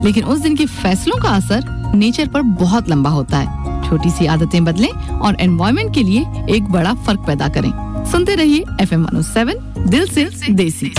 लेकिन उस दिन के फैसलों का असर नेचर पर बहुत लंबा होता है। छोटी सी आदतें बदलें और एनवायरनमेंट के लिए एक बड़ा फर्क पैदा करें। सुनते रहिए FM 107 दिल से देसी।